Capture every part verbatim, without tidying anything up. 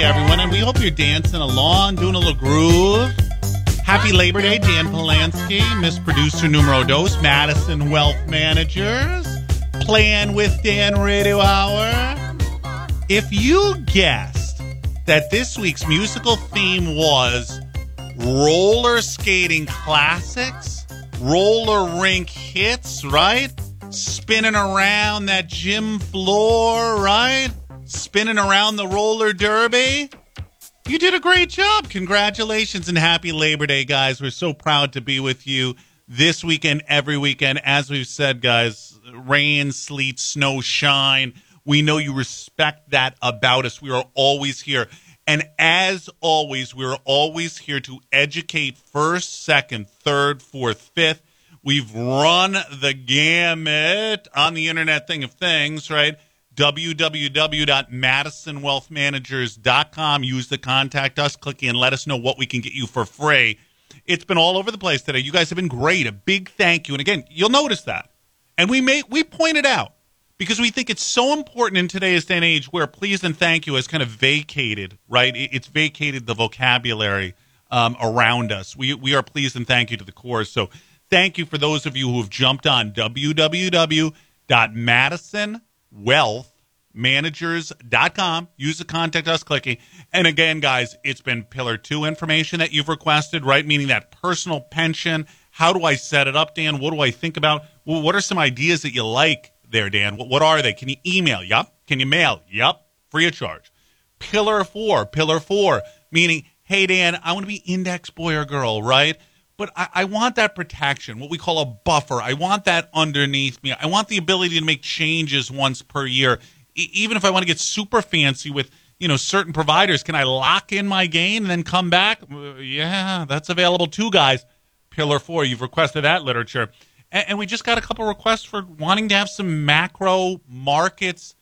everyone, and we hope you're dancing along, doing a little groove. Happy Labor Day, Dan Polanski, Miss Producer Numero Dos, Madison Wealth Managers, Plan with Dan Radio Hour. If you guessed that this week's musical theme was roller skating classics, roller rink hits, right? Spinning around that gym floor, right? Spinning around the roller derby. You did a great job. Congratulations and happy Labor Day, guys. We're so proud to be with you this weekend, every weekend. As we've said, guys, rain, sleet, snow, shine. We know you respect that about us. We are always here. And as always, we're always here to educate first, second, third, fourth, fifth. We've run the gamut on the Internet thing of things, right? w w w dot madison wealth managers dot com. Use the contact us, click in, let us know what we can get you for free. It's been all over the place today. You guys have been great. A big thank you. And again, you'll notice that. And we may, we point it out because we think it's so important in today's day and age where please and thank you has kind of vacated, right? It's vacated the vocabulary um, around us. We, we are pleased and thank you to the core. So thank you for those of you who have jumped on w w w dot madison wealth managers dot com. Use the contact us clicking. And again, guys, it's been Pillar two information that you've requested, right? Meaning that personal pension. How do I set it up, Dan? What do I think about? Well, what are some ideas that you like there, Dan? What, what are they? Can you email? Yup. Can you mail? Yup. Free of charge. Pillar four. Pillar four. Meaning, hey, Dan, I want to be index boy or girl, right? But I, I want that protection, what we call a buffer. I want that underneath me. I want the ability to make changes once per year. E- even if I want to get super fancy with, you know, certain providers, can I lock in my gain and then come back? Uh, yeah, that's available too, guys. Pillar four, you've requested that literature. And, and we just got a couple requests for wanting to have some macro markets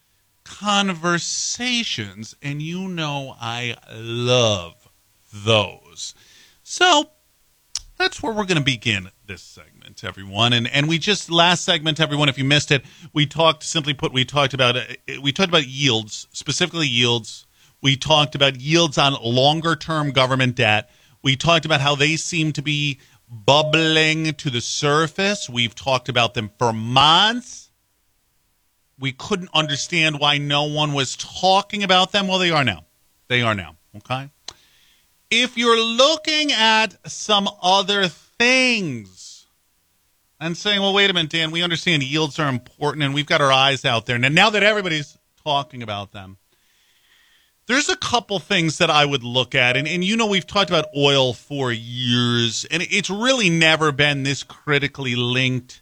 conversations. And you know I love those. So that's where we're going to begin this segment, everyone. And and we just last segment, everyone, if you missed it, we talked, simply put, we talked about we talked about yields, specifically yields. We talked about yields on longer term government debt. We talked about how they seem to be bubbling to the surface. We've talked about them for months. We couldn't understand why no one was talking about them. Well, they are now. They are now. Okay. If you're looking at some other things and saying, well, wait a minute, Dan, we understand yields are important and we've got our eyes out there. And now that everybody's talking about them, there's a couple things that I would look at. And, and you know, we've talked about oil for years, and it's really never been this critically linked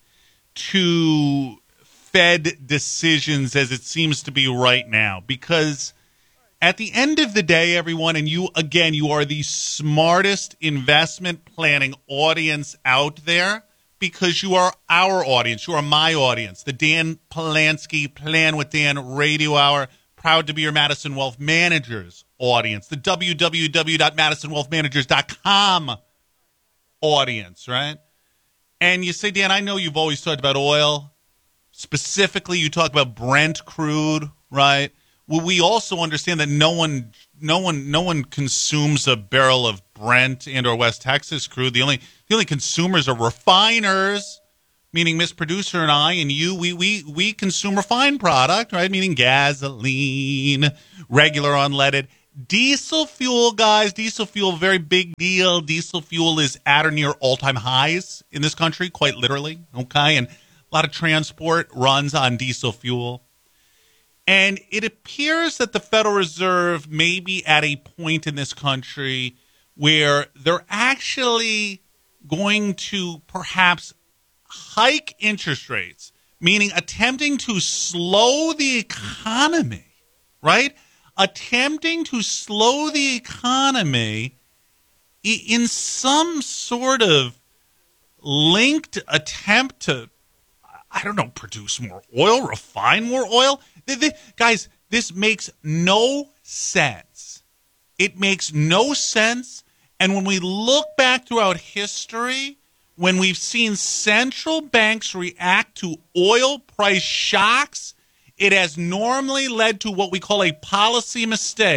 to Fed decisions as it seems to be right now. Because at the end of the day, everyone, and you, again, you are the smartest investment planning audience out there because you are our audience. You are my audience, the Dan Polanski Plan with Dan Radio Hour. Proud to be your Madison Wealth Managers audience, the w w w dot madison wealth managers dot com audience, right? And you say, Dan, I know you've always talked about oil. Specifically, you talk about Brent crude, right? Well, we also understand that no one, no one, no one consumes a barrel of Brent and or West Texas crude. The only, the only consumers are refiners, meaning Miss Producer and I and you. We, we, we consume refined product, right? Meaning gasoline, regular unleaded, diesel fuel, guys. Diesel fuel, very big deal. Diesel fuel is at or near all-time highs in this country, quite literally. Okay, and a lot of transport runs on diesel fuel. And it appears that the Federal Reserve may be at a point in this country where they're actually going to perhaps hike interest rates, meaning attempting to slow the economy, right? Attempting to slow the economy in some sort of linked attempt to, I don't know, produce more oil, refine more oil. The, the, guys, this makes no sense. It makes no sense. And when we look back throughout history, when we've seen central banks react to oil price shocks, it has normally led to what we call a policy mistake,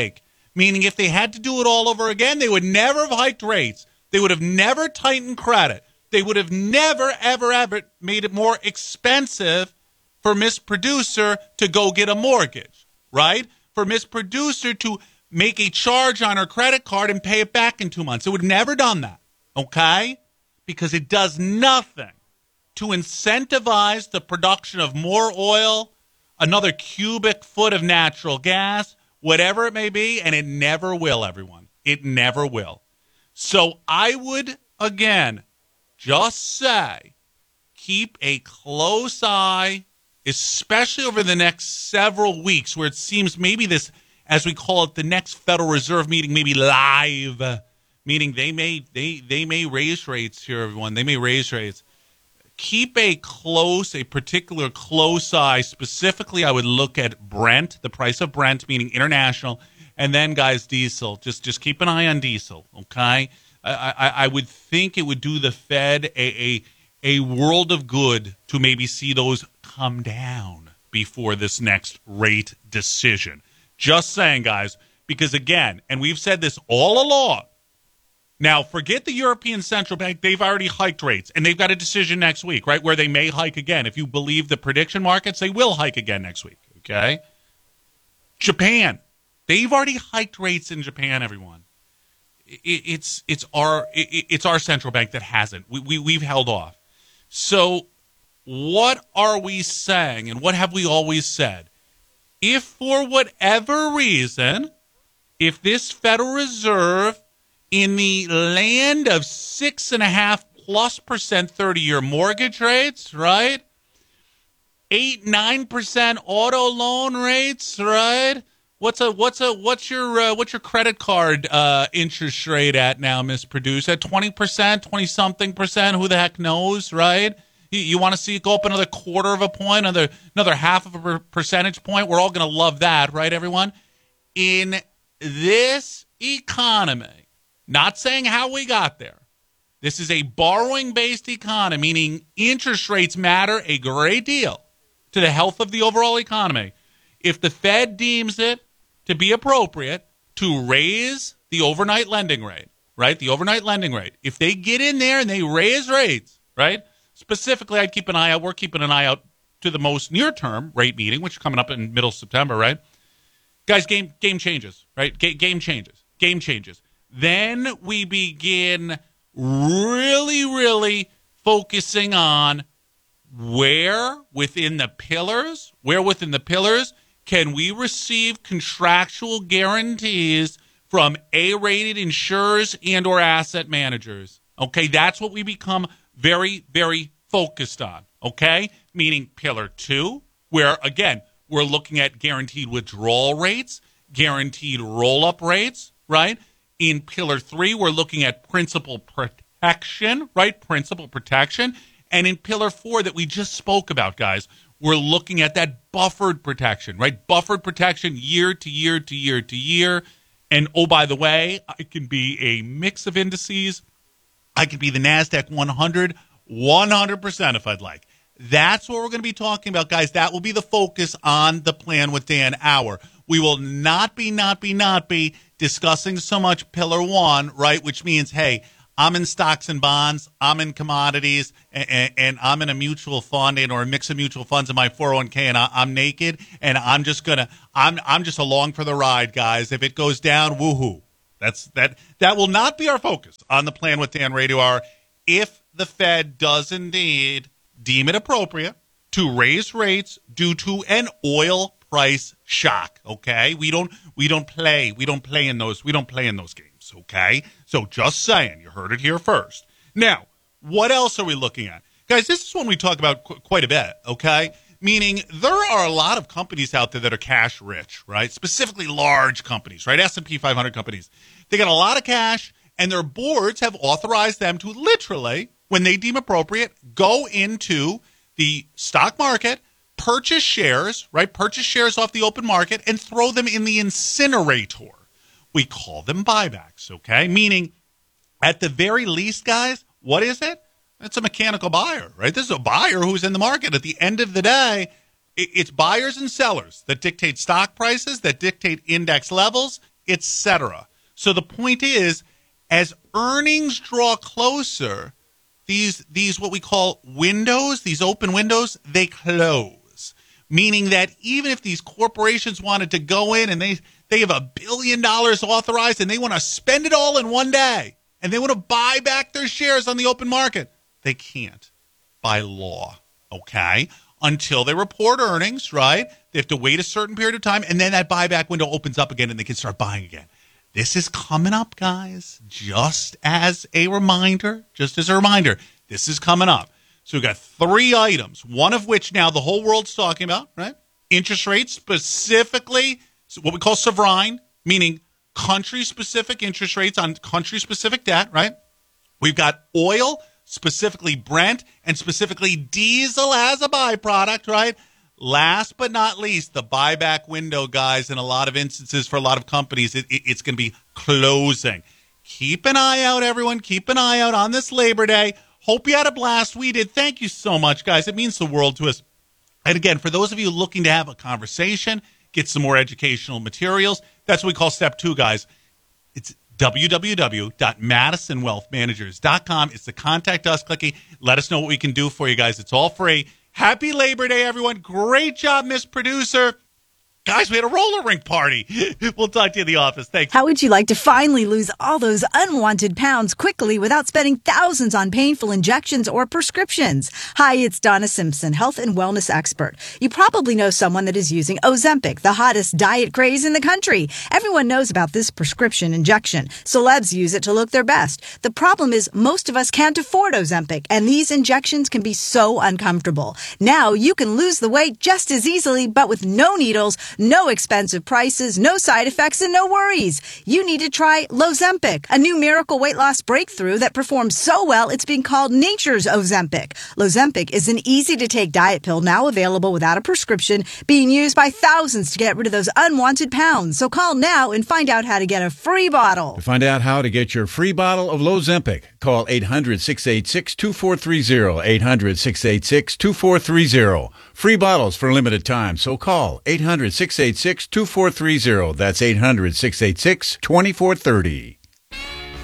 Meaning if they had to do it all over again, they would never have hiked rates. They would have never tightened credit. They would have never, ever, ever made it more expensive for Miss Producer to go get a mortgage, right? For Miss Producer to make a charge on her credit card and pay it back in two months. It would have never done that, okay? Because it does nothing to incentivize the production of more oil, another cubic foot of natural gas, whatever it may be, and it never will, everyone. It never will. So I would, again, just say, keep a close eye, especially over the next several weeks, where it seems maybe this, as we call it, the next Federal Reserve meeting may be live, meaning they may they they may raise rates here, everyone. They may raise rates. Keep a close, a particular close eye. Specifically, I would look at Brent, the price of Brent, meaning international, and then, guys, diesel. Just just keep an eye on diesel, okay? I, I, I would think it would do the Fed a, a a world of good to maybe see those come down before this next rate decision. Just saying, guys, because, again, and we've said this all along, now, forget the European Central Bank. They've already hiked rates, and they've got a decision next week, right, where they may hike again. If you believe the prediction markets, they will hike again next week, okay? Japan, they've already hiked rates in Japan, everyone. It's it's our it's our central bank that hasn't. We, we, we've held off. So what are we saying, and what have we always said? If for whatever reason, if this Federal Reserve in the land of six and a half plus percent thirty-year mortgage rates, right? Eight, nine percent auto loan rates, right? What's a what's a what's your uh, what's your credit card uh, interest rate at now, Miss Producer? At twenty percent, twenty something percent? Who the heck knows, right? You, you want to see it go up another quarter of a point, another another half of a per- percentage point? We're all going to love that, right, everyone? In this economy. Not saying how we got there. This is a borrowing-based economy, meaning interest rates matter a great deal to the health of the overall economy. If the Fed deems it to be appropriate to raise the overnight lending rate, right, the overnight lending rate, if they get in there and they raise rates, right, specifically I'd keep an eye out, we're keeping an eye out to the most near-term rate meeting, which is coming up in middle September, right? Guys, game game changes, right? Ga- game changes, game changes. Then we begin really, really focusing on where within the pillars, where within the pillars can we receive contractual guarantees from A-rated insurers and or asset managers. Okay, that's what we become very, very focused on, okay? Meaning pillar two, where, again, we're looking at guaranteed withdrawal rates, guaranteed roll-up rates, right? In pillar three, we're looking at principal protection, right? Principal protection. And in pillar four that we just spoke about, guys, we're looking at that buffered protection, right? Buffered protection year to year to year to year. And oh, by the way, it can be a mix of indices. I could be the NASDAQ one hundred, one hundred percent if I'd like. That's what we're going to be talking about, guys. That will be the focus on the Plan with Dan hour. We will not be, not be, not be discussing so much pillar one, right, which means, hey, I'm in stocks and bonds, I'm in commodities, and, and I'm in a mutual fund and or a mix of mutual funds in my four oh one k, and I, I'm naked, and I'm just gonna, I'm I'm just along for the ride, guys. If it goes down, woohoo! That's that. That will not be our focus on the Plan with Dan Radio Hour. If the Fed does indeed deem it appropriate to raise rates due to an oil price shock, okay? We don't we don't play. We don't play in those we don't play in those games, okay? So just saying, you heard it here first. Now, what else are we looking at? Guys, this is one we talk about qu- quite a bit, okay? Meaning there are a lot of companies out there that are cash rich, right? Specifically large companies, right? S and P five hundred companies. They got a lot of cash, and their boards have authorized them to literally, when they deem appropriate, go into the stock market, purchase shares, right? Purchase shares off the open market and throw them in the incinerator. We call them buybacks, okay? Meaning, at the very least, guys, what is it? It's a mechanical buyer, right? This is a buyer who's in the market. At the end of the day, it's buyers and sellers that dictate stock prices, that dictate index levels. et cetera. So the point is, as earnings draw closer, these these what we call windows, these open windows, they close. Meaning that even if these corporations wanted to go in and they, they have a billion dollars authorized and they want to spend it all in one day and they want to buy back their shares on the open market, they can't by law, okay? Until they report earnings, right? They have to wait a certain period of time, and then that buyback window opens up again and they can start buying again. This is coming up, guys, just as a reminder, just as a reminder, this is coming up. So we've got three items, one of which now the whole world's talking about, right? Interest rates, specifically what we call sovereign, meaning country-specific interest rates on country-specific debt, right? We've got oil, specifically Brent, and specifically diesel as a byproduct, right? Last but not least, the buyback window, guys, in a lot of instances for a lot of companies, it, it, it's going to be closing. Keep an eye out, everyone. Keep an eye out on this Labor Day. Hope you had a blast. We did. Thank you so much, guys. It means the world to us. And again, for those of you looking to have a conversation, get some more educational materials, that's what we call step two, guys. It's w w w dot madison wealth managers dot com. It's the contact us clicky. Let us know what we can do for you guys. It's all free. Happy Labor Day, everyone. Great job, Miss Producer. Guys, we had a roller rink party. We'll talk to you in the office. Thanks. How would you like to finally lose all those unwanted pounds quickly without spending thousands on painful injections or prescriptions? Hi, it's Donna Simpson, health and wellness expert. You probably know someone that is using Ozempic, the hottest diet craze in the country. Everyone knows about this prescription injection. Celebs use it to look their best. The problem is most of us can't afford Ozempic, and these injections can be so uncomfortable. Now you can lose the weight just as easily, but with no needles, no expensive prices, no side effects, and no worries. You need to try Lozempic, a new miracle weight loss breakthrough that performs so well it's being called nature's Ozempic. Lozempic is an easy-to-take diet pill now available without a prescription, being used by thousands to get rid of those unwanted pounds. So call now and find out how to get a free bottle. To find out how to get your free bottle of Lozempic, call eight hundred, six eight six, two four three zero, eight hundred, six eight six, two four three zero. Free bottles for a limited time, so call eight hundred, six eight six, two four three zero. That's eight hundred, six eight six, two four three zero.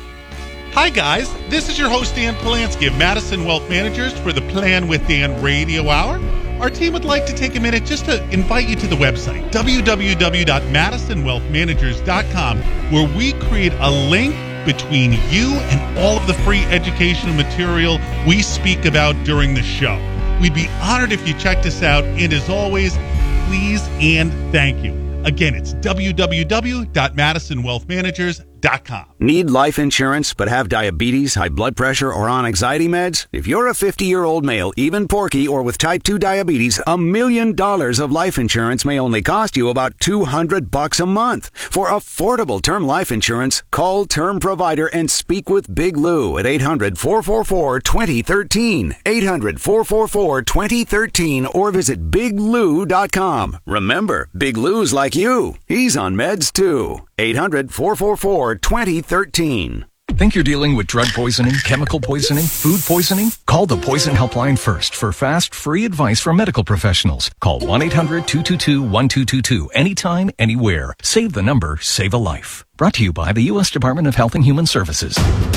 Hi, guys. This is your host, Dan Polanski of Madison Wealth Managers for the Plan with Dan Radio Hour. Our team would like to take a minute just to invite you to the website, w w w dot madison wealth managers dot com, where we create a link between you and all of the free educational material we speak about during the show. We'd be honored if you checked us out, and as always, please and thank you. Again, it's w w w dot madison wealth managers dot com. Need life insurance but have diabetes, high blood pressure, or on anxiety meds? If you're a fifty-year-old male, even porky, or with type two diabetes, a million dollars of life insurance may only cost you about two hundred bucks a month. For affordable term life insurance, call Term Provider and speak with Big Lou at eight hundred, four four four, two zero one three, eight hundred, four four four, two zero one three, or visit big lou dot com. Remember, Big Lou's like you. He's on meds too. eight hundred, four four four, two zero one three. Think you're dealing with drug poisoning, chemical poisoning, food poisoning? Call the Poison Helpline first for fast, free advice from medical professionals. Call one eight hundred, two two two, one two two two anytime, anywhere. Save the number, save a life. Brought to you by the U S Department of Health and Human Services.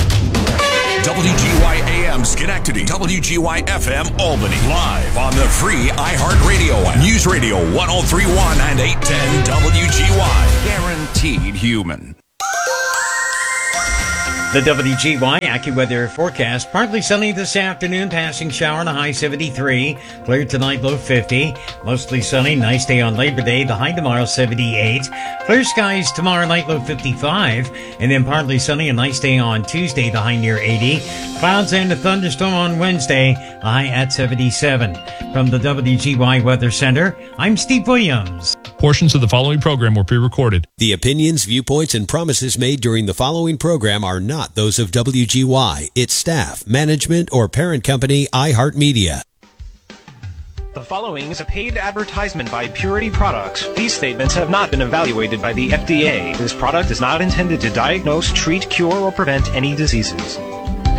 W G Y A M Schenectady, W G Y F M Albany, live on the free iHeartRadio app. News Radio one oh three point one and eight ten W G Y. Guaranteed human. The W G Y AccuWeather forecast, partly sunny this afternoon, passing shower and a high seventy-three. Clear tonight, low fifty. Mostly sunny, nice day on Labor Day, the high tomorrow seventy-eight. Clear skies tomorrow night, low fifty-five. And then partly sunny, a nice day on Tuesday, the high near eighty. Clouds and a thunderstorm on Wednesday, the high at seventy-seven. From the W G Y Weather Center, I'm Steve Williams. Portions of the following program were pre-recorded. The opinions, viewpoints, and promises made during the following program are not those of W G Y, its staff, management, or parent company, iHeartMedia. The following is a paid advertisement by Purity Products. These statements have not been evaluated by the F D A. This product is not intended to diagnose, treat, cure, or prevent any diseases.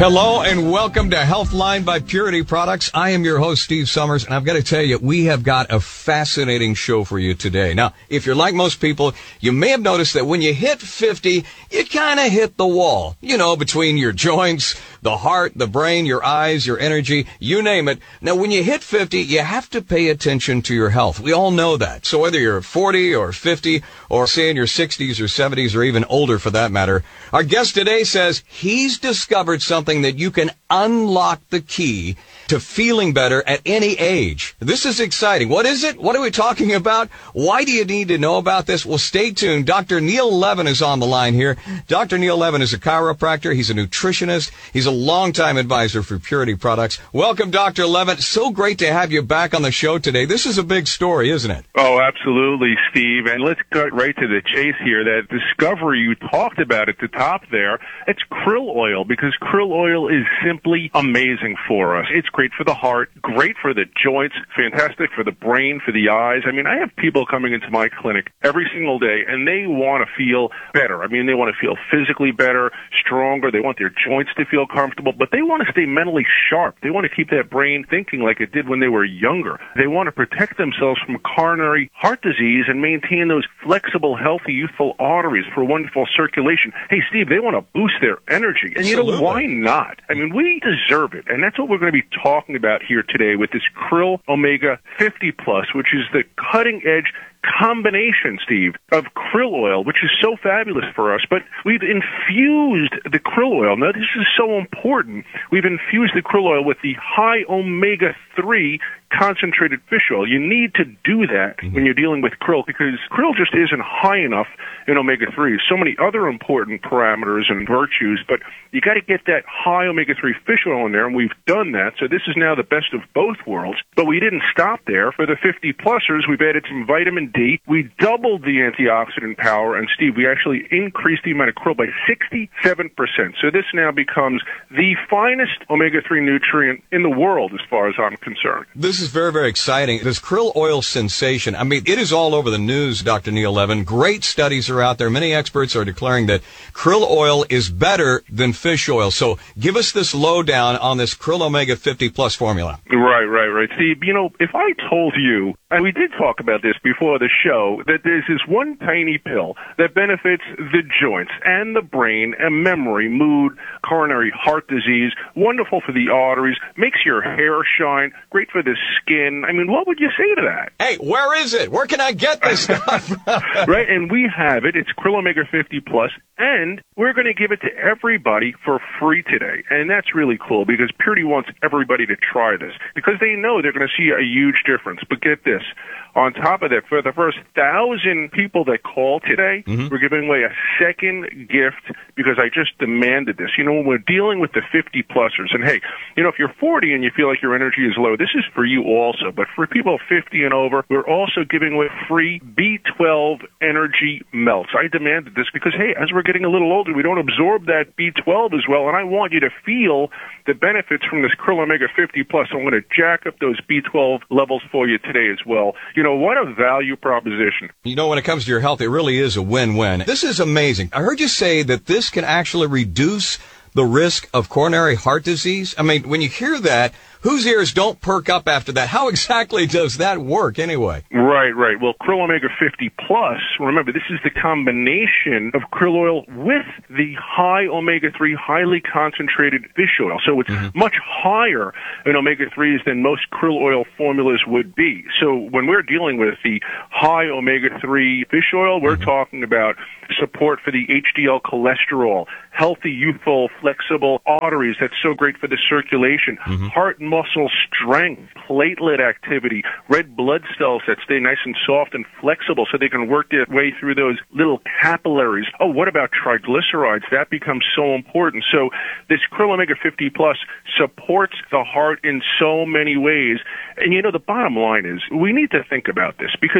Hello and welcome to Healthline by Purity Products. I am your host, Steve Summers, and I've got to tell you, we have got a fascinating show for you today. Now, if you're like most people, you may have noticed that when you hit fifty, you kind of hit the wall. You know, between your joints, the heart, the brain, your eyes, your energy, you name it. Now, when you hit fifty, you have to pay attention to your health. We all know that. So whether you're forty or fifty or say in your sixties or seventies or even older for that matter, our guest today says he's discovered something that you can unlock the key to feeling better at any age. This is exciting. What is it? What are we talking about? Why do you need to know about this? Well, stay tuned. Doctor Neil Levin is on the line here. Doctor Neil Levin is a chiropractor. He's a nutritionist. He's a longtime advisor for Purity Products. Welcome, Doctor Levin. So great to have you back on the show today. This is a big story, isn't it? Oh, absolutely, Steve. And let's cut right to the chase here. That discovery you talked about at the top there, it's krill oil, because krill oil is simply amazing for us. It's great for the heart, great for the joints, fantastic for the brain, for the eyes. I mean, I have people coming into my clinic every single day, and they want to feel better. I mean, they want to feel physically better, stronger. They want their joints to feel comfortable, but they want to stay mentally sharp. They want to keep that brain thinking like it did when they were younger. They want to protect themselves from coronary heart disease and maintain those flexible, healthy, youthful arteries for wonderful circulation. Hey, Steve, they want to boost their energy. And you know, why not? I mean, we deserve it. And that's what we're going to be talking about here today with this Krill Omega fifty plus, which is the cutting edge combination, Steve, of krill oil, which is so fabulous for us, but we've infused the krill oil. Now, this is so important. We've infused the krill oil with the high omega three concentrated fish oil. You need to do that mm-hmm. when you're dealing with krill, because krill just isn't high enough in omega three. So many other important parameters and virtues, but you got to get that high omega three fish oil in there, and we've done that. So this is now the best of both worlds. But we didn't stop there. For the fifty plussers, we've added some vitamin D. We doubled the antioxidant power, and Steve, we actually increased the amount of krill by sixty-seven percent. So this now becomes the finest omega three nutrient in the world as far as I'm concerned. This is very, very exciting. This krill oil sensation, I mean, it is all over the news, Doctor Neil Levin. Great studies are out there. Many experts are declaring that krill oil is better than fish oil. So give us this lowdown on this Krill Omega fifty plus formula. Right, right, right. Steve, you know, if I told you, and we did talk about this before the show, that there's this one tiny pill that benefits the joints and the brain and memory, mood, coronary heart disease, wonderful for the arteries, makes your hair shine, great for the skin. I mean, what would you say to that? Hey, where is it? Where can I get this stuff? Right, and we have it. It's Krill Omega fifty plus, and we're going to give it to everybody for free today. And that's really cool, because Purity wants everybody to try this, because they know they're going to see a huge difference. But get this. On top of that, for the first thousand people that call today, mm-hmm. we're giving away a second gift, because I just demanded this. You know, when we're dealing with the fifty plussers, and hey, you know, if you're forty and you feel like your energy is low, this is for you also. But for people fifty and over, we're also giving away free B twelve energy melts. I demanded this because, hey, as we're getting a little older, we don't absorb that B twelve as well, and I want you to feel the benefits from this Krill Omega fifty plus. I'm going to jack up those B twelve levels for you today as well. You know, what a value proposition. You know, when it comes to your health, it really is a win-win. This is amazing. I heard you say that this can actually reduce the risk of coronary heart disease. I mean, when you hear that, whose ears don't perk up after that? How exactly does that work anyway? Right, right. Well, Krill Omega fifty plus, remember, this is the combination of krill oil with the high omega three, highly concentrated fish oil. So it's mm-hmm. much higher in omega threes than most krill oil formulas would be. So when we're dealing with the high omega three fish oil, we're mm-hmm. talking about support for the H D L cholesterol, healthy, youthful, flexible arteries. That's so great for the circulation, mm-hmm. heart and muscle strength, platelet activity, red blood cells that stay nice and soft and flexible so they can work their way through those little capillaries. Oh, what about triglycerides? That becomes so important. So this Krill Omega fifty plus supports the heart in so many ways. And you know, the bottom line is we need to think about this, because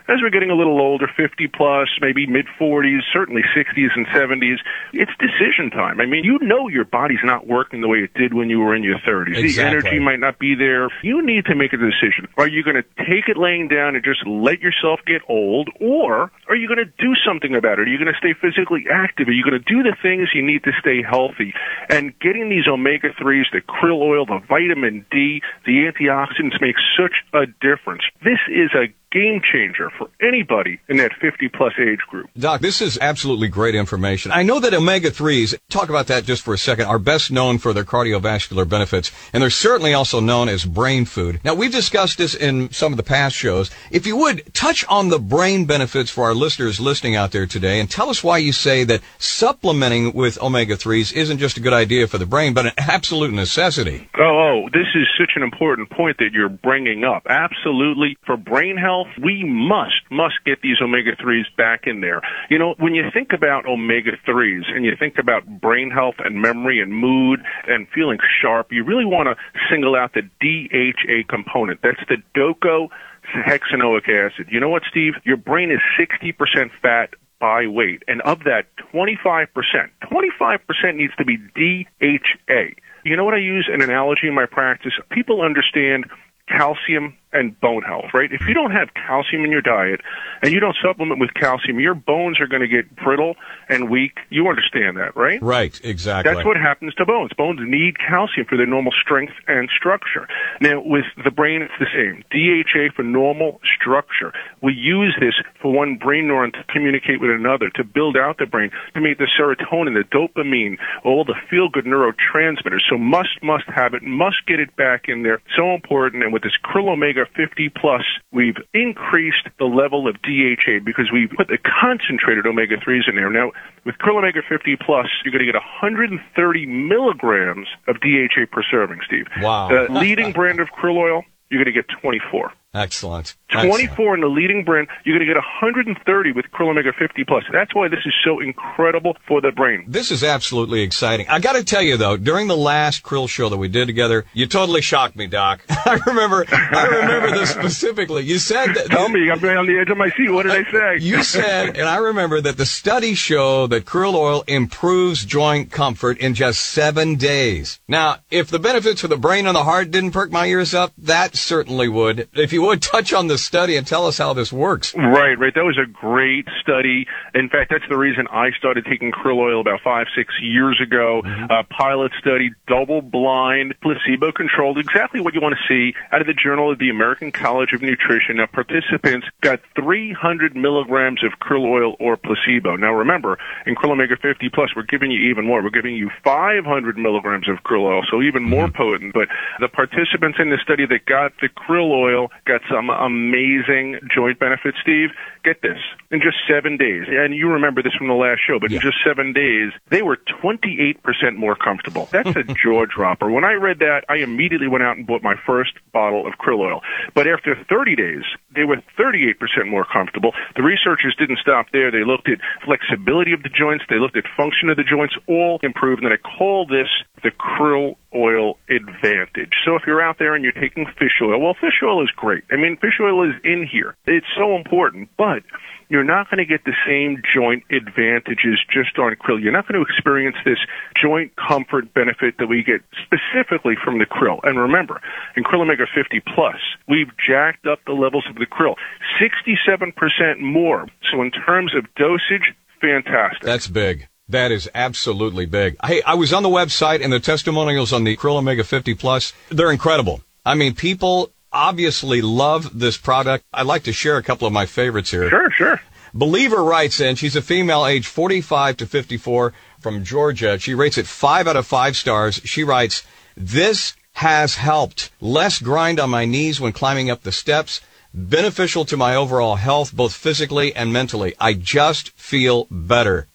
as we're getting a little older, fifty plus, maybe mid-forties, certainly sixties and seventies, it's decision time. I mean, you know your body's not working the way it did when you were in your thirties. Exactly. The energy might not be there. You need to make a decision. Are you going to take it laying down and just let yourself get old, or are you going to do something about it? Are you going to stay physically active? Are you going to do the things you need to stay healthy? And getting these omega threes, the krill oil, the vitamin D, the antioxidants make such a difference. This is a game changer for anybody in that fifty plus age group. Doc, this is absolutely great information. I know that omega threes, talk about that just for a second, are best known for their cardiovascular benefits, and they're certainly also known as brain food. Now, we've discussed this in some of the past shows. If you would, touch on the brain benefits for our listeners listening out there today, and tell us why you say that supplementing with omega threes isn't just a good idea for the brain, but an absolute necessity. Oh, oh, this is such an important point that you're bringing up. Absolutely. For brain health, we must, must get these omega threes back in there. You know, when you think about omega threes and you think about brain health and memory and mood and feeling sharp, you really want to single out the D H A component. That's the docosahexaenoic acid. You know what, Steve? Your brain is sixty percent fat by weight. And of that, twenty-five percent, twenty-five percent needs to be D H A. You know what I use an analogy in my practice? People understand calcium and bone health, right? If you don't have calcium in your diet and you don't supplement with calcium, your bones are going to get brittle and weak. You understand that, right? Right, exactly. That's what happens to bones. Bones need calcium for their normal strength and structure. Now, with the brain, it's the same. D H A for normal structure. We use this for one brain neuron to communicate with another, to build out the brain, to make the serotonin, the dopamine, all the feel-good neurotransmitters. So must, must have it, must get it back in there. So important. And with this Krill Omega fifty plus, we've increased the level of D H A because we put the concentrated omega threes in there. Now, with Krill Omega fifty plus, you're going to get one hundred thirty milligrams of D H A per serving, Steve. Wow. The leading brand of krill oil, you're going to get twenty-four. Excellent. twenty-four Excellent. in the leading brand. You're going to get one hundred thirty with Krill Omega fifty plus. That's why this is so incredible for the brain. This is absolutely exciting. I got to tell you, though, during the last krill show that we did together, you totally shocked me, Doc. I remember I remember this specifically. You said that... Tell me, I'm on the edge of my seat. What did I say? You said, and I remember that the studies show that krill oil improves joint comfort in just seven days. Now, if the benefits for the brain and the heart didn't perk my ears up, that certainly would. If you would, touch on the study and tell us how this works. Right, right. That was a great study. In fact, that's the reason I started taking krill oil about five, six years ago. Mm-hmm. A pilot study, double-blind, placebo-controlled, exactly what you want to see out of the Journal of the American College of Nutrition. Now, participants got three hundred milligrams of krill oil or placebo. Now, remember, in Krill Omega fifty plus, we're giving you even more. We're giving you five hundred milligrams of krill oil, so even more mm-hmm. potent. But the participants in the study that got the krill oil got some amazing joint benefits, Steve. Get this. In just seven days, and you remember this from the last show, but yeah. in just seven days, they were twenty-eight percent more comfortable. That's a jaw dropper. When I read that, I immediately went out and bought my first bottle of krill oil. But after thirty days, they were thirty-eight percent more comfortable. The researchers didn't stop there. They looked at flexibility of the joints. They looked at function of the joints, all improved. And I call this the krill oil advantage. So if you're out there and you're taking fish oil, well, fish oil is great. I mean, fish oil is in here. It's so important, but you're not going to get the same joint advantages just on krill. You're not going to experience this joint comfort benefit that we get specifically from the krill. And remember, in Krill Omega fifty plus, we've jacked up the levels of the krill, sixty-seven percent more. So in terms of dosage, fantastic. That's big. That is absolutely big. Hey, I was on the website, and the testimonials on the Krill Omega fifty plus, they're incredible. I mean, people obviously love this product. I'd like to share a couple of my favorites here. Sure, sure. Believer writes in, she's a female age forty-five to fifty-four from Georgia. She rates it five out of five stars. She writes, "This has helped. Less grind on my knees when climbing up the steps. Beneficial to my overall health, both physically and mentally. I just feel better."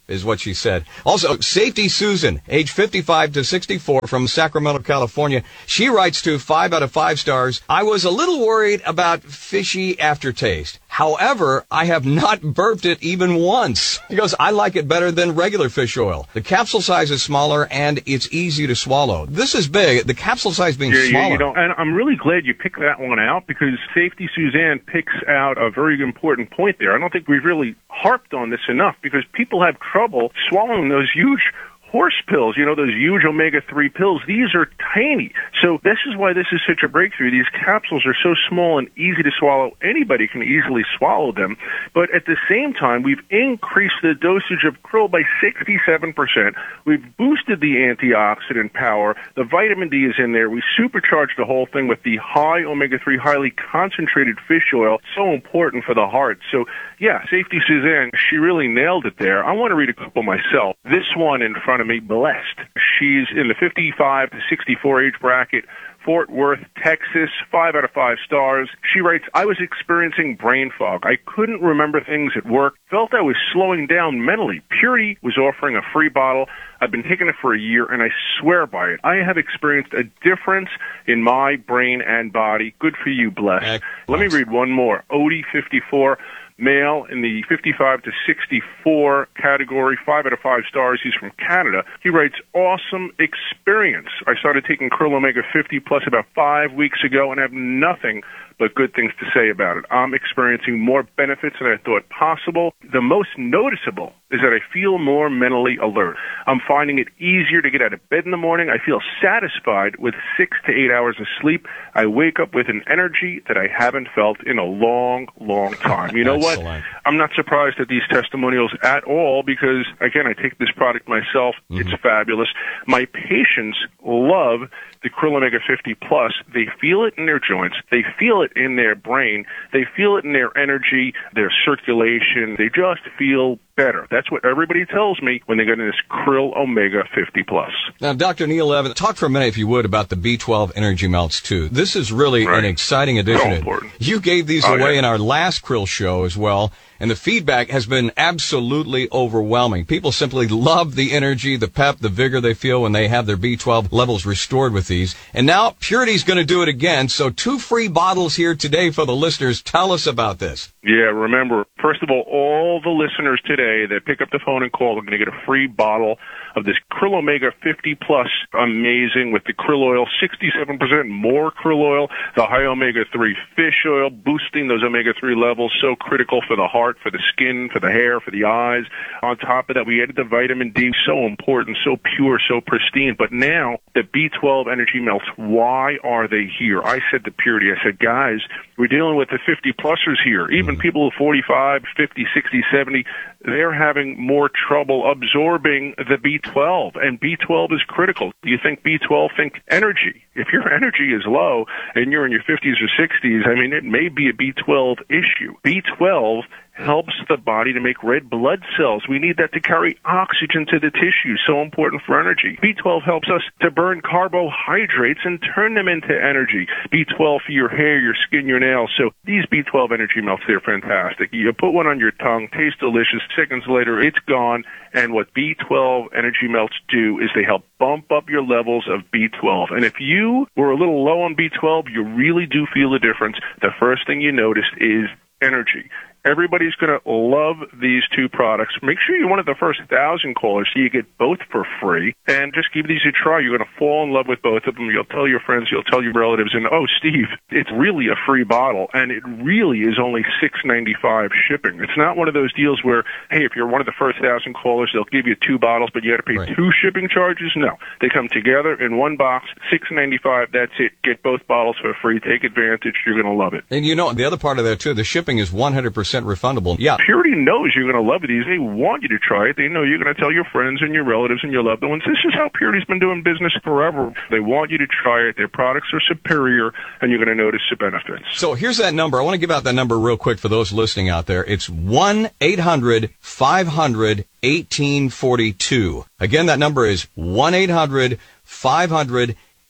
is what she said. Also, Safety Susan, age fifty-five to sixty-four, from Sacramento, California. She writes to five out of five stars. I was a little worried about fishy aftertaste. However, I have not burped it even once. He goes, I like it better than regular fish oil. The capsule size is smaller and it's easy to swallow. This is big. The capsule size being yeah, smaller. Yeah, you know, and I'm really glad you picked that one out, because Safety Suzanne picks out a very important point there. I don't think we've really harped on this enough, because people have trouble swallowing those huge horse pills, you know, those huge omega three pills. These are tiny. So this is why this is such a breakthrough. These capsules are so small and easy to swallow. Anybody can easily swallow them. But at the same time, we've increased the dosage of krill by sixty-seven percent. We've boosted the antioxidant power. The vitamin D is in there. We supercharged the whole thing with the high omega three, highly concentrated fish oil. So important for the heart. So, yeah, Safety Suzanne, she really nailed it there. I want to read a couple myself. This one in front of me, Blessed. She's in the fifty-five to sixty-four age bracket, Fort Worth, Texas, five out of five stars. She writes, I was experiencing brain fog. I couldn't remember things at work, felt I was slowing down mentally. Purity was offering a free bottle. I've been taking it for a year, and I swear by it. I have experienced a difference in my brain and body. Good for you, Blessed. Excellent. Let me read one more. Odie, fifty-four. Male in the fifty-five to sixty-four category, five out of five stars. He's from Canada. He writes, awesome experience. I started taking Krill Omega fifty Plus about five weeks ago and have nothing but good things to say about it. I'm experiencing more benefits than I thought possible. The most noticeable is that I feel more mentally alert. I'm finding it easier to get out of bed in the morning. I feel satisfied with six to eight hours of sleep. I wake up with an energy that I haven't felt in a long, long time. You know what? I'm not surprised at these testimonials at all, because, again, I take this product myself. Mm-hmm. It's fabulous. My patients love the Krill Omega fifty Plus. They feel it in their joints. They feel it in their brain. They feel it in their energy, their circulation. They just feel better. That's what everybody tells me when they get in this Krill Omega fifty Plus. Now, Doctor Neil Evans, talk for a minute, if you would, about the B twelve Energy Melts, too. This is really right. an exciting addition. So important. You gave these oh, away yeah. in our last Krill show as well, and the feedback has been absolutely overwhelming. People simply love the energy, the pep, the vigor they feel when they have their B twelve levels restored with these. And now Purity's going to do it again, so two free bottles here today for the listeners. Tell us about this. Yeah, remember, first of all, all the listeners today that pick up the phone and call are going to get a free bottle of this Krill Omega fifty Plus, amazing, with the krill oil, sixty-seven percent more krill oil, the high omega three fish oil, boosting those omega three levels, so critical for the heart, for the skin, for the hair, for the eyes. On top of that, we added the vitamin D, so important, so pure, so pristine. But now, the B twelve Energy Melts, why are they here? I said to Purity, I said, guys, we're dealing with the fifty-plussers here. Even people at forty-five, fifty, sixty, seventy, they're having more trouble absorbing the B twelve, and B twelve is critical. Do you think B twelve? Think energy. If your energy is low and you're in your fifties or sixties, I mean, it may be a B twelve issue. B twelve helps the body to make red blood cells. We need that to carry oxygen to the tissue, so important for energy. B twelve helps us to burn carbohydrates and turn them into energy. B twelve for your hair, your skin, your nails. So these B twelve Energy Melts, they're fantastic. You put one on your tongue, tastes delicious. Seconds later, it's gone. And what B twelve Energy Melts do is they help bump up your levels of B twelve. And if you were a little low on B twelve, you really do feel the difference. The first thing you notice is energy. Everybody's going to love these two products. Make sure you're one of the first thousand callers so you get both for free. And just give these a try. You're going to fall in love with both of them. You'll tell your friends, you'll tell your relatives, and, oh, Steve, it's really a free bottle, and it really is only six ninety-five shipping. It's not one of those deals where, hey, if you're one of the first thousand callers, they'll give you two bottles, but you have to pay right. two shipping charges. No. They come together in one box, six ninety-five. That's it. Get both bottles for free. Take advantage. You're going to love it. And you know, the other part of that, too, the shipping is one hundred percent refundable. Yeah. Purity knows you're going to love these. They want you to try it. They know you're going to tell your friends and your relatives and your loved ones. This is how Purity's been doing business forever. They want you to try it. Their products are superior, and you're going to notice the benefits. So here's that number. I want to give out that number real quick for those listening out there. It's one eight hundred five hundred eighteen forty-two. Again, that number is one eight hundred five hundred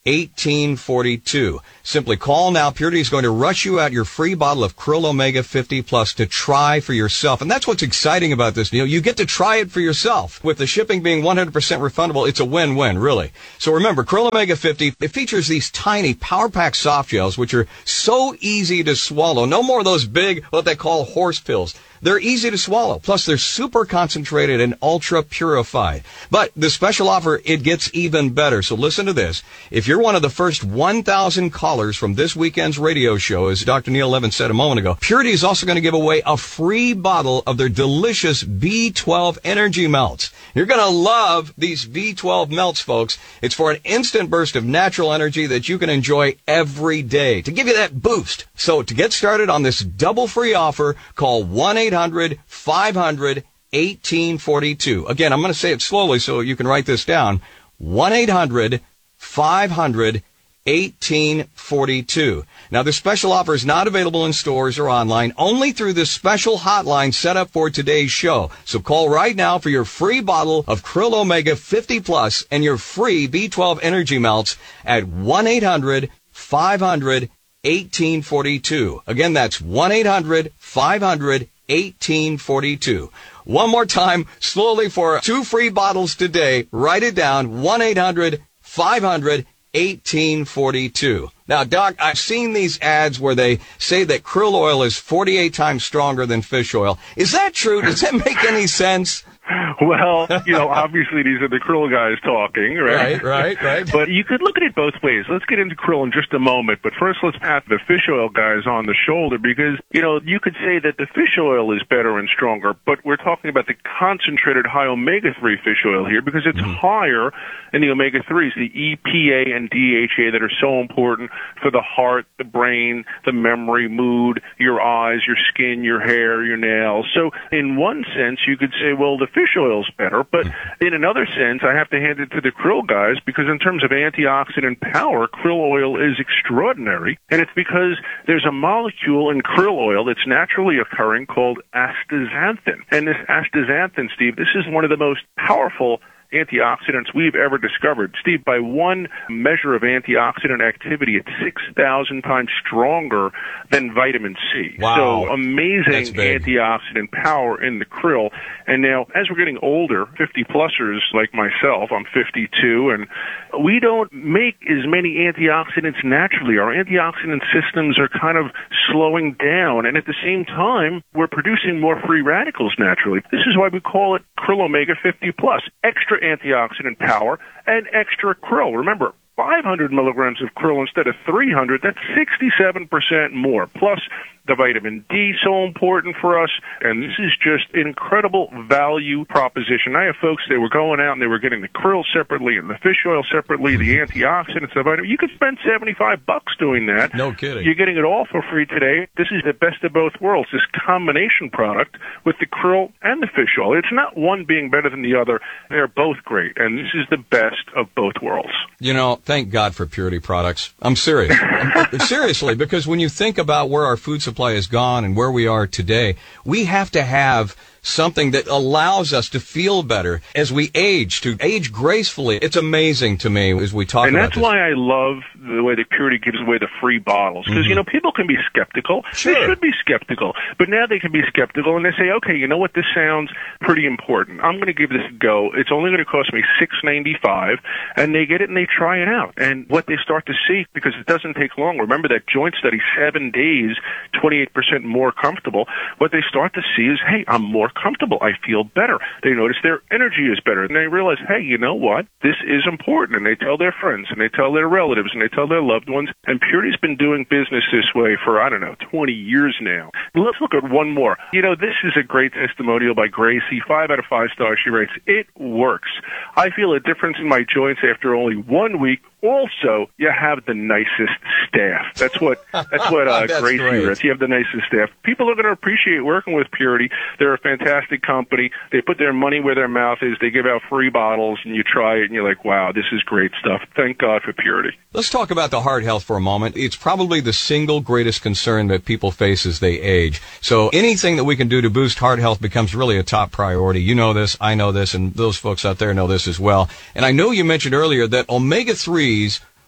eighteen forty-two. Simply call now. Purity is going to rush you out your free bottle of Krill Omega fifty Plus to try for yourself. And that's what's exciting about this deal. You get to try it for yourself. With the shipping being one hundred percent refundable, it's a win-win, really. So remember, Krill Omega fifty, it features these tiny Power Pack soft gels, which are so easy to swallow. No more of those big, what they call horse pills. They're easy to swallow. Plus, they're super concentrated and ultra purified. But the special offer, it gets even better. So listen to this. If you're one of the first one thousand callers from this weekend's radio show, as Doctor Neil Levin said a moment ago, Purity is also going to give away a free bottle of their delicious B twelve Energy Melts. You're going to love these B twelve melts, folks. It's for an instant burst of natural energy that you can enjoy every day to give you that boost. So to get started on this double free offer, call one eight hundred five hundred eighteen forty-two. Again, I'm going to say it slowly so you can write this down. one eight hundred five hundred eighteen forty-two. Now, this special offer is not available in stores or online, only through this special hotline set up for today's show. So call right now for your free bottle of Krill Omega fifty Plus and your free B twelve Energy Melts at one eight hundred five hundred eighteen forty-two. Again, that's one eight hundred five hundred eighteen forty-two. One more time, slowly, for two free bottles today. Write it down, one eight hundred five hundred eighteen forty-two. Now, Doc, I've seen these ads where they say that krill oil is forty-eight times stronger than fish oil. Is that true? Does that make any sense? Well, you know, obviously these are the krill guys talking, right? Right, right, right. But you could look at it both ways. Let's get into krill in just a moment. But first, let's pat the fish oil guys on the shoulder because, you know, you could say that the fish oil is better and stronger, but we're talking about the concentrated high omega three fish oil here because it's mm. higher in the omega threes, the E P A and D H A that are so important for the heart, the brain, the memory, mood, your eyes, your skin, your hair, your nails. So in one sense, you could say, well, the fish oil's better, but in another sense, I have to hand it to the krill guys because in terms of antioxidant power, krill oil is extraordinary, and it's because there's a molecule in krill oil that's naturally occurring called astaxanthin. And this astaxanthin, Steve, this is one of the most powerful antioxidants we've ever discovered. Steve, by one measure of antioxidant activity, it's six thousand times stronger than vitamin C. Wow. So amazing antioxidant power in the krill. And now, as we're getting older, fifty-plussers like myself, I'm fifty-two, and we don't make as many antioxidants naturally. Our antioxidant systems are kind of slowing down, and at the same time, we're producing more free radicals naturally. This is why we call it Krill Omega fifty Plus. Extra antioxidant power and extra krill. Remember, five hundred milligrams of krill instead of three hundred, that's sixty-seven percent more. Plus, the vitamin D, so important for us, and this is just an incredible value proposition. I have folks, they were going out and they were getting the krill separately and the fish oil separately, the antioxidants, the vitamin. You could spend seventy-five bucks doing that. No kidding. You're getting it all for free today. This is the best of both worlds, this combination product with the krill and the fish oil. It's not one being better than the other. They're both great, and this is the best of both worlds. You know, thank God for Purity products. I'm serious. I'm, seriously, because when you think about where our food supply has gone and where we are today, we have to have something that allows us to feel better as we age, to age gracefully. It's amazing to me as we talk and about that's why I love the way that Purity gives away the free bottles. Because, mm-hmm. you know, people can be skeptical. Sure. They should be skeptical. But now they can be skeptical and they say, okay, you know what, this sounds pretty important. I'm going to give this a go. It's only going to cost me six ninety-five, and they get it and they try it out. And what they start to see, because it doesn't take long, remember that joint study, seven days, twenty-eight percent more comfortable, what they start to see is, hey, I'm more comfortable. I feel better. They notice their energy is better. And they realize, hey, you know what? This is important. And they tell their friends, and they tell their relatives, and they tell their loved ones. And Purity's been doing business this way for, I don't know, twenty years now. Let's look at one more. You know, this is a great testimonial by Gracie. Five out of five stars. She writes, it works. I feel a difference in my joints after only one week. Also, you have the nicest staff. That's what that's what uh, that's Gracie writes. You have the nicest staff. People are going to appreciate working with Purity. They're a fantastic company. They put their money where their mouth is. They give out free bottles, and you try it, and you're like, wow, this is great stuff. Thank God for Purity. Let's talk about the heart health for a moment. It's probably the single greatest concern that people face as they age. So anything that we can do to boost heart health becomes really a top priority. You know this, I know this, and those folks out there know this as well. And I know you mentioned earlier that omega three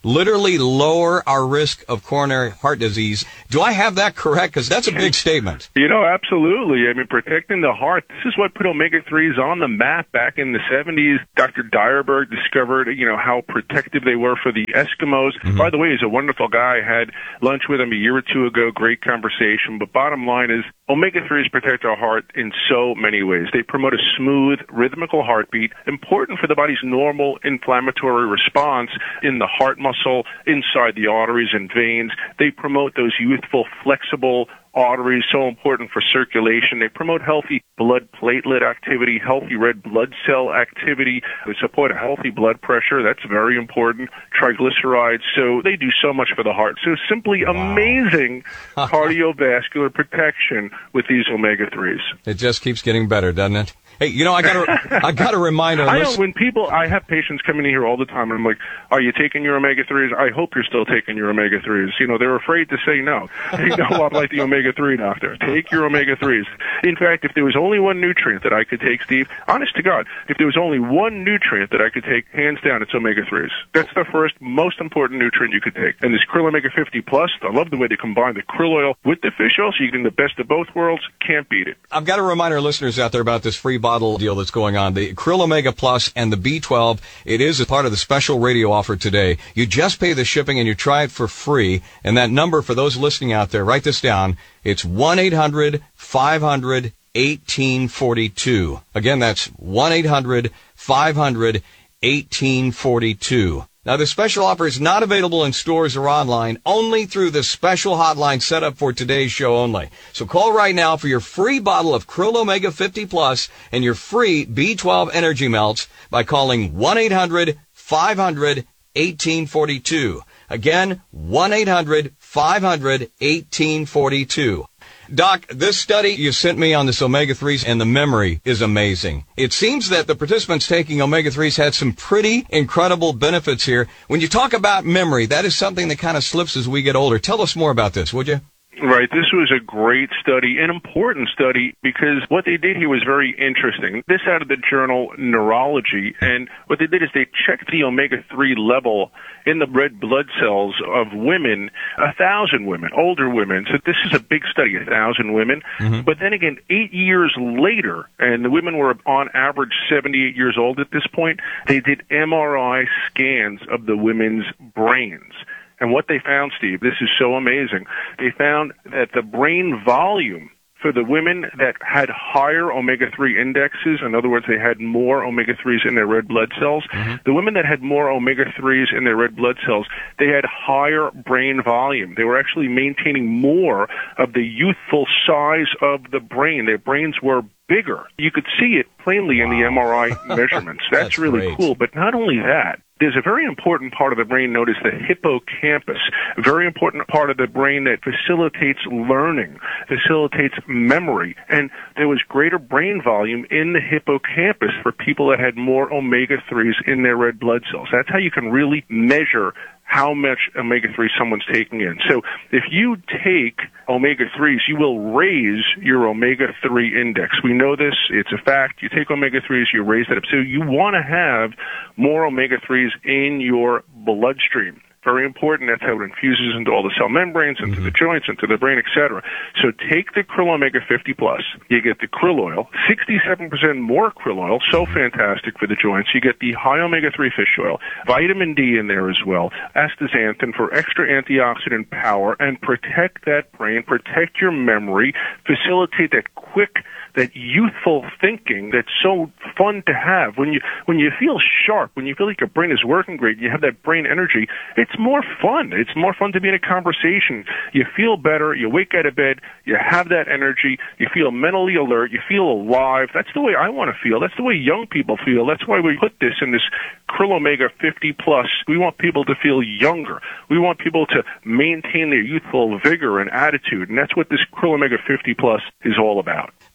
literally lower our risk of coronary heart disease. Do I have that correct? Because that's a big statement. You know, absolutely. I mean, protecting the heart, this is what put omega threes on the map back in the seventies. Doctor Dyerberg discovered, you know, how protective they were for the Eskimos. Mm-hmm. By the way, he's a wonderful guy. I had lunch with him a year or two ago. Great conversation. But bottom line is, omega threes protect our heart in so many ways. They promote a smooth, rhythmical heartbeat, important for the body's normal inflammatory response in the heart muscle, inside the arteries and veins. They promote those youthful, flexible arteries, so important for circulation. They promote healthy blood platelet activity, healthy red blood cell activity. They support a healthy blood pressure. That's very important. Triglycerides. So they do so much for the heart. So simply wow. amazing cardiovascular protection with these omega threes. It just keeps getting better, doesn't it? Hey, you know, I got I got to remind our I know listeners. when people, I have patients coming in here all the time, and I'm like, "Are you taking your omega threes? I hope you're still taking your omega threes." You know, they're afraid to say no. They know I'm like the omega three doctor. Take your omega threes. In fact, if there was only one nutrient that I could take, Steve, honest to God, if there was only one nutrient that I could take, hands down, it's omega threes. That's the first most important nutrient you could take. And this Krill Omega fifty Plus, I love the way they combine the krill oil with the fish oil, so you get the best of both worlds. Can't beat it. I've got to remind our listeners out there about this free bottle deal that's going on. The Krill Omega Plus and the B twelve, it is a part of the special radio offer today. You just pay the shipping and you try it for free. And that number for those listening out there, write this down. It's one eight hundred five hundred eighteen forty-two. Again, that's one eight hundred five hundred eighteen forty-two. Now, the special offer is not available in stores or online, only through the special hotline set up for today's show only. So call right now for your free bottle of Krill Omega fifty Plus and your free B twelve Energy Melts by calling one eight hundred five hundred eighteen forty-two. Again, one eight hundred five hundred eighteen forty-two. Doc, this study you sent me on this omega threes and the memory is amazing. It seems that the participants taking omega threes had some pretty incredible benefits here. When you talk about memory, that is something that kind of slips as we get older. Tell us more about this, would you? Right. This was a great study, an important study, because what they did here was very interesting. This out of the journal Neurology, and what they did is they checked the omega three level in the red blood cells of women, a thousand women, older women. So this is a big study, a thousand women. Mm-hmm. But then again, eight years later, and the women were on average seventy-eight years old at this point, they did M R I scans of the women's brains. And what they found, Steve, this is so amazing, they found that the brain volume for the women that had higher omega three indexes, in other words, they had more omega threes in their red blood cells, mm-hmm. the women that had more omega threes in their red blood cells, they had higher brain volume. They were actually maintaining more of the youthful size of the brain. Their brains were bigger. You could see it plainly wow. in the M R I measurements. That's, That's really great. Cool. But not only that, there's a very important part of the brain known as the hippocampus, a very important part of the brain that facilitates learning, facilitates memory. And there was greater brain volume in the hippocampus for people that had more omega threes in their red blood cells. That's how you can really measure how much omega three someone's taking in. So if you take omega threes, you will raise your omega three index. We know this. It's a fact. You take omega threes, you raise that up. So you want to have more omega threes in your bloodstream. Very important. That's how it infuses into all the cell membranes, into mm-hmm. the joints, into the brain, et cetera. So take the Krill Omega fifty Plus. You get the krill oil, sixty-seven percent more krill oil, so fantastic for the joints. You get the high omega three fish oil, vitamin D in there as well, astaxanthin for extra antioxidant power, and protect that brain, protect your memory, facilitate that quick, that youthful thinking that's so fun to have. When you when you feel sharp, when you feel like your brain is working great, you have that brain energy, it's more fun. It's more fun to be in a conversation. You feel better. You wake out of bed. You have that energy. You feel mentally alert. You feel alive. That's the way I want to feel. That's the way young people feel. That's why we put this in this Krill Omega fifty Plus. We want people to feel younger. We want people to maintain their youthful vigor and attitude, and that's what this Krill Omega fifty Plus is all about.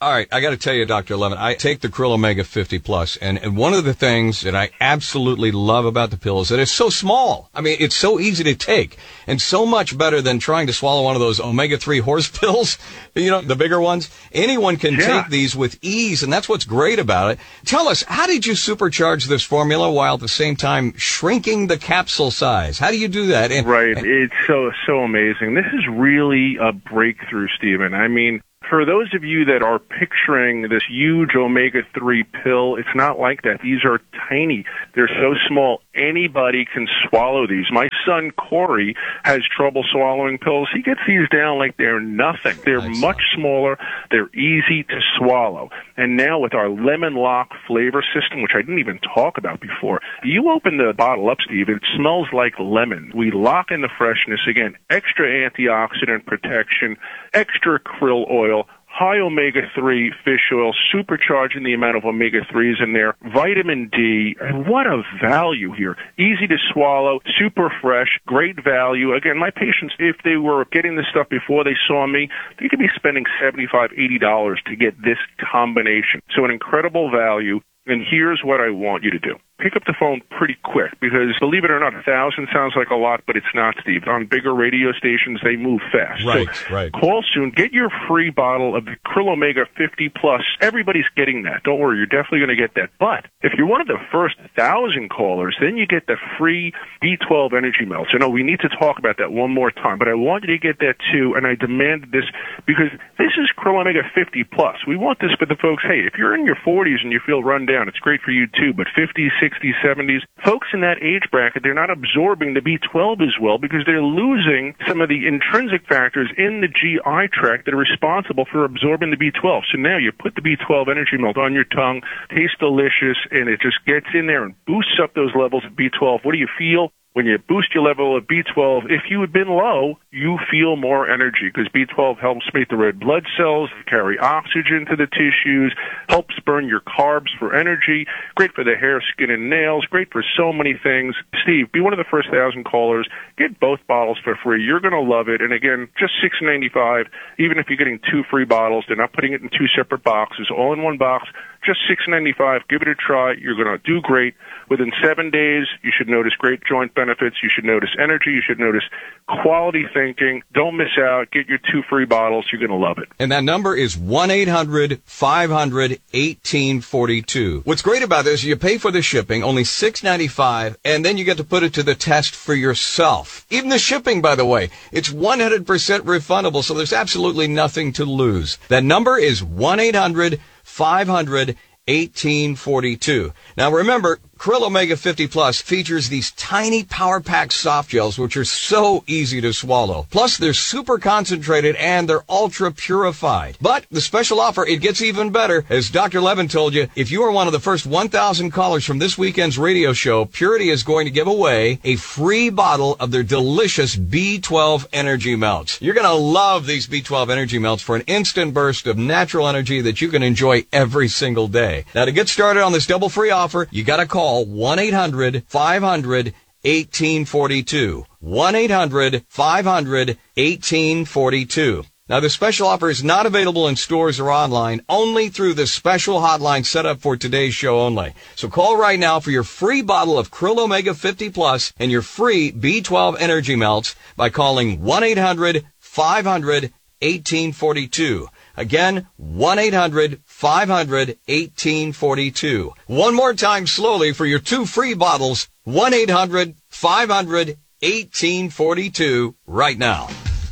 All right, I got to tell you, Doctor Levin, I take the Krill Omega fifty Plus, and, and one of the things that I absolutely love about the pill is that it's so small. I mean, it's so easy to take, and so much better than trying to swallow one of those omega three horse pills, you know, the bigger ones. Anyone can Yeah. take these with ease, and that's what's great about it. Tell us, how did you supercharge this formula while at the same time shrinking the capsule size? How do you do that? And, Right. and- It's so, so amazing. This is really a breakthrough, Stephen. I mean, for those of you that are picturing this huge omega three pill, it's not like that. These are tiny. They're so small. Anybody can swallow these. My son, Corey, has trouble swallowing pills. He gets these down like they're nothing. They're Excellent. much smaller. They're easy to swallow. And now with our Lemon Lock flavor system, which I didn't even talk about before, you open the bottle up, Steve, it smells like lemon. We lock in the freshness. Again, extra antioxidant protection, extra krill oil, high omega three fish oil, supercharging the amount of omega threes in there, vitamin D, and what a value here. Easy to swallow, super fresh, great value. Again, my patients, if they were getting this stuff before they saw me, they could be spending seventy-five dollars, eighty dollars to get this combination. So an incredible value. And here's what I want you to do. Pick up the phone pretty quick because, believe it or not, a thousand sounds like a lot, but it's not, Steve. On bigger radio stations, they move fast. Right, so right. Call soon. Get your free bottle of the Krill Omega fifty Plus. Everybody's getting that. Don't worry, you're definitely going to get that. But if you're one of the first thousand callers, then you get the free B twelve Energy Melts. I know we need to talk about that one more time, but I want you to get that too, and I demanded this because this is Krill Omega fifty Plus. We want this for the folks, hey, if you're in your forties and you feel run down, it's great for you too, but fifties, sixties, seventies, folks in that age bracket, they're not absorbing the B twelve as well because they're losing some of the intrinsic factors in the G I tract that are responsible for absorbing the B twelve. So now you put the B twelve Energy Melt on your tongue, tastes delicious, and it just gets in there and boosts up those levels of B twelve. What do you feel? When you boost your level of B twelve, if you had been low, you feel more energy because B twelve helps make the red blood cells carry oxygen to the tissues, helps burn your carbs for energy, great for the hair, skin, and nails, great for so many things. Steve, be one of the first thousand callers. Get both bottles for free. You're going to love it. And again, just six ninety-five. Even if you're getting two free bottles, they're not putting it in two separate boxes, all in one box. Just six ninety-five. Give it a try. You're going to do great. Within seven days, you should notice great joint benefits. You should notice energy. You should notice quality thinking. Don't miss out. Get your two free bottles. You're going to love it. And that number is one eight hundred five hundred eighteen forty-two. What's great about this is you pay for the shipping, only six ninety-five, and then you get to put it to the test for yourself. Even the shipping, by the way, it's one hundred percent refundable, so there's absolutely nothing to lose. That number is one eight hundred five hundred eighteen forty-two. Now remember, Krill Omega fifty Plus features these tiny power-packed soft gels, which are so easy to swallow. Plus, they're super concentrated and they're ultra-purified. But the special offer, it gets even better. As Doctor Levin told you, if you are one of the first one thousand callers from this weekend's radio show, Purity is going to give away a free bottle of their delicious B twelve Energy Melts. You're going to love these B twelve Energy Melts for an instant burst of natural energy that you can enjoy every single day. Now, to get started on this double free offer, you got to call one eight hundred five hundred eighteen forty-two. one eight hundred five hundred eighteen forty-two. Now, the special offer is not available in stores or online, only through the special hotline set up for today's show only. So call right now for your free bottle of Krill Omega fifty Plus and your free B twelve Energy Melts by calling one eight hundred five hundred eighteen forty-two. Again, one eight hundred five hundred eighteen forty-two. One more time slowly for your two free bottles, one eight hundred five hundred eighteen forty-two right now.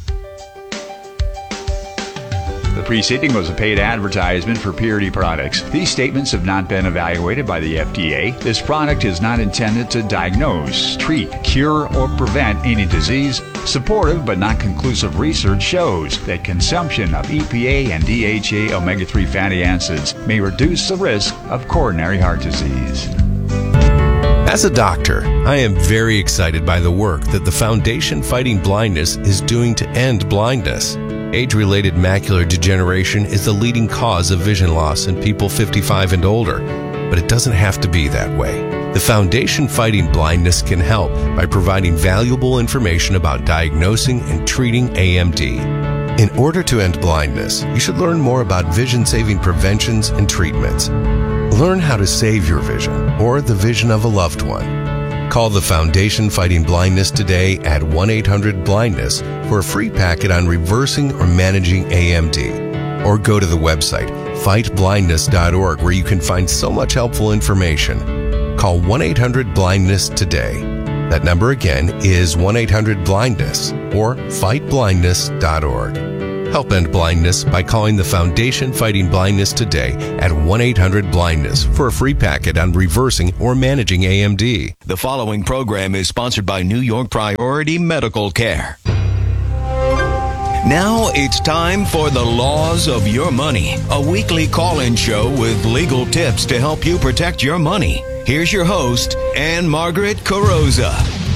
The preceding was a paid advertisement for Purity products. These statements have not been evaluated by the F D A. This product is not intended to diagnose, treat, cure, or prevent any disease. Supportive but not conclusive research shows that consumption of E P A and D H A omega three fatty acids may reduce the risk of coronary heart disease. As a doctor, I am very excited by the work that the Foundation Fighting Blindness is doing to end blindness. Age-related macular degeneration is the leading cause of vision loss in people fifty-five and older, but it doesn't have to be that way. The Foundation Fighting Blindness can help by providing valuable information about diagnosing and treating A M D. In order to end blindness, you should learn more about vision-saving preventions and treatments. Learn how to save your vision or the vision of a loved one. Call the Foundation Fighting Blindness today at one eight hundred blindness for a free packet on reversing or managing A M D. Or go to the website fight blindness dot org where you can find so much helpful information. Call one eight hundred blindness today. That number again is one eight hundred blindness or fight blindness dot org. Help end blindness by calling the Foundation Fighting Blindness today at one eight hundred blindness for a free packet on reversing or managing A M D. The following program is sponsored by New York Priority Medical Care. Now it's time for The Laws of Your Money, a weekly call-in show with legal tips to help you protect your money. Here's your host, Ann Margaret Carrozza.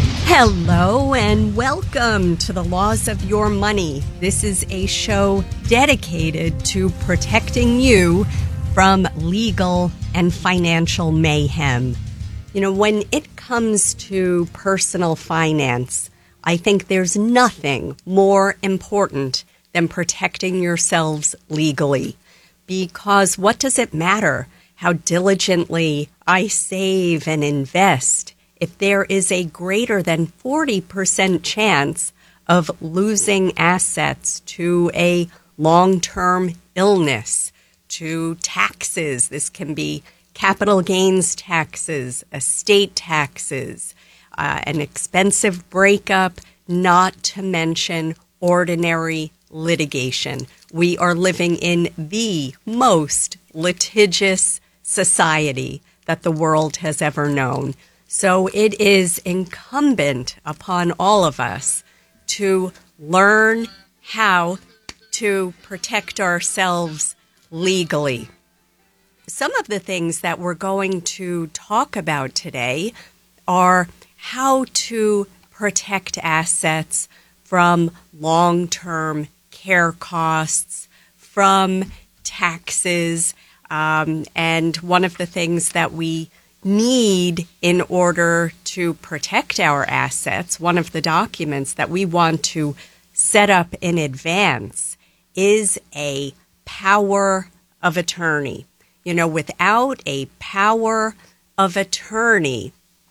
Hello and welcome to The Laws of Your Money. This is a show dedicated to protecting you from legal and financial mayhem. You know, when it comes to personal finance, I think there's nothing more important than protecting yourselves legally. Because what does it matter how diligently I save and invest if there is a greater than forty percent chance of losing assets to a long-term illness, to taxes? This can be capital gains taxes, estate taxes, uh, an expensive breakup, not to mention ordinary litigation. We are living in the most litigious society that the world has ever known. So it is incumbent upon all of us to learn how to protect ourselves legally. Some of the things that we're going to talk about today are how to protect assets from long-term care costs, from taxes, um, and one of the things that we need in order to protect our assets, one of the documents that we want to set up in advance is a power of attorney. You know, without a power of attorney,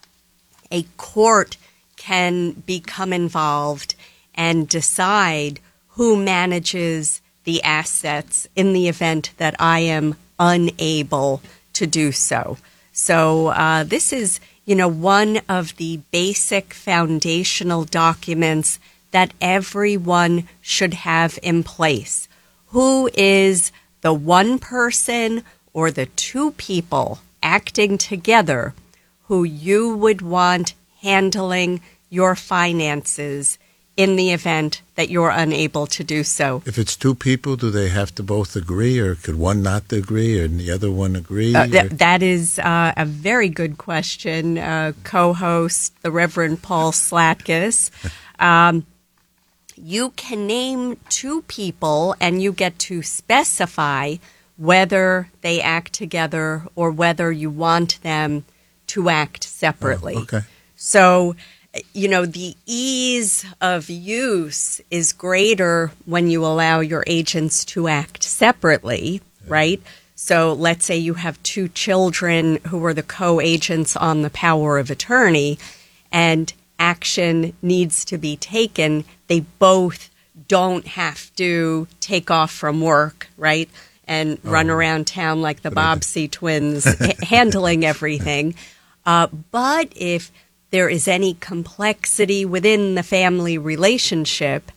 a court can become involved and decide who manages the assets in the event that I am unable to do so. So uh, this is, you know, one of the basic foundational documents that everyone should have in place. Who is the one person or the two people acting together who you would want handling your finances in the event that you're unable to do so? If it's two people, do they have to both agree, or could one not agree and the other one agree? Uh, th- that is uh, a very good question, uh, co-host, the Reverend Paul Slatkus. Um, you can name two people and you get to specify whether they act together or whether you want them to act separately. Oh, okay. So, you know, the ease of use is greater when you allow your agents to act separately, yeah. right? So let's say you have two children who are the co-agents on the power of attorney and action needs to be taken. They both don't have to take off from work, right? And oh. run around town like the Bobbsey twins h- handling everything. Uh, but if there is any complexity within the family relationship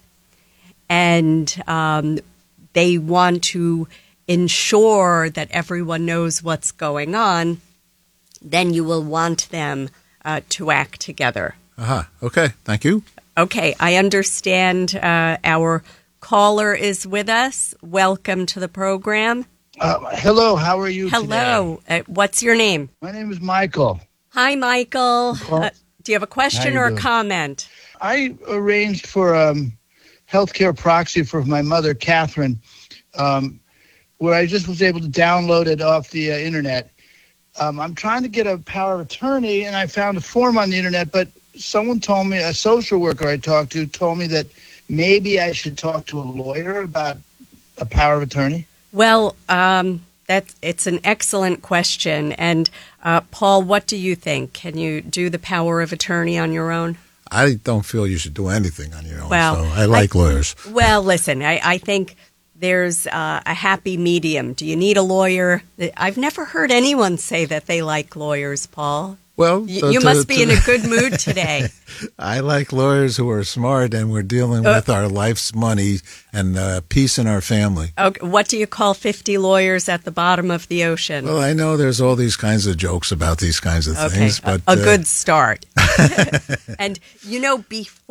and um, they want to ensure that everyone knows what's going on, then you will want them uh, to act together. Uh-huh. Okay. Thank you. Okay. I understand uh, our caller is with us. Welcome to the program. Uh, hello. How are you Hello. today? Uh, what's your name? My name is Michael. Hi, Michael. Uh, do you have a question or a comment? I arranged for a um, healthcare proxy for my mother, Catherine, um, where I just was able to download it off the uh, internet. Um, I'm trying to get a power of attorney, and I found a form on the internet, but someone told me, a social worker I talked to, told me that maybe I should talk to a lawyer about a power of attorney? Well, um, that's it's an excellent question. And uh, Paul, what do you think? Can you do the power of attorney on your own? I don't feel you should do anything on your own. Well, so I like I, lawyers. Well, listen, I, I think there's uh, a happy medium. Do you need a lawyer? I've never heard anyone say that they like lawyers, Paul. Well, Y- to- you to- must be to- in a good mood today. I like lawyers who are smart and we're dealing Uh, with our life's money and uh, peace in our family. Okay, what do you call fifty lawyers at the bottom of the ocean? Well, I know there's all these kinds of jokes about these kinds of Okay, things, a- but a uh, good start. And, you know, before